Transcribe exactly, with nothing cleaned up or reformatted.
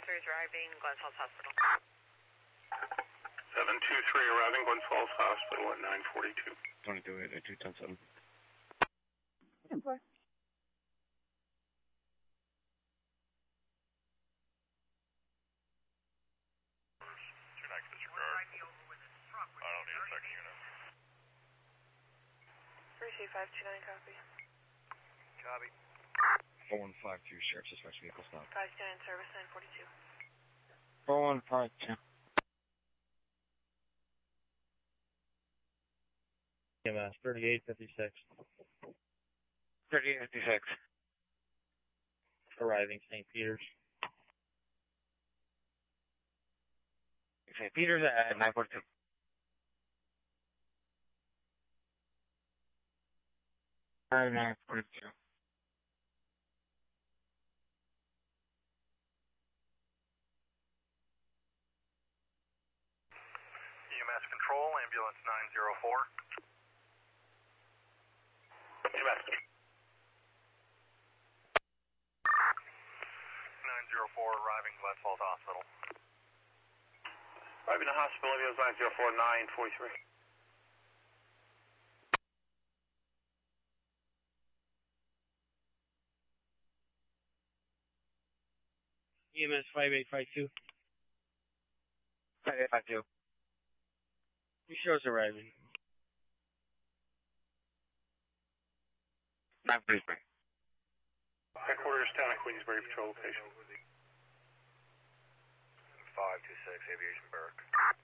three is arriving, Glens Falls Hospital. seven two three arriving, Glens Falls Hospital at nine forty-two. twenty-two eight two ten seven. ten four. I don't need a second unit. three five two nine, copy. Copy. four one five two, Sheriff Suspects Vehicle Stop. five stand service, nine forty-two. four one five two. E M S thirty-eight fifty-six. thirty-eight fifty-six. Arriving Saint Peter's. Saint Peter's at nine forty-two. Uh, nine forty-two. E M S control, ambulance nine zero four. E M S. nine zero four arriving Glens Falls Hospital. Arriving to hospital, ambulance nine zero four, nine forty-three. E M S five eight five two. five eight five two. Who shows arriving? nine forty-three. Headquarters, Town of Queensbury, patrol location. five two six, Aviation Barrack.